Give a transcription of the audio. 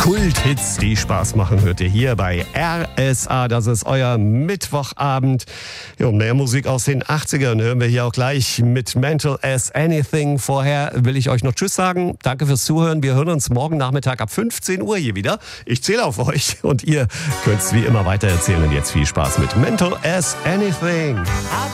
Kulthits, die Spaß machen, hört ihr hier bei RSA. Das ist euer Mittwochabend. Ja, mehr Musik aus den 80ern hören wir hier auch gleich mit Mental as Anything. Vorher will ich euch noch Tschüss sagen. Danke fürs Zuhören. Wir hören uns morgen Nachmittag ab 15 Uhr hier wieder. Ich zähle auf euch und ihr könnt es wie immer weiter erzählen. Und jetzt viel Spaß mit Mental as Anything.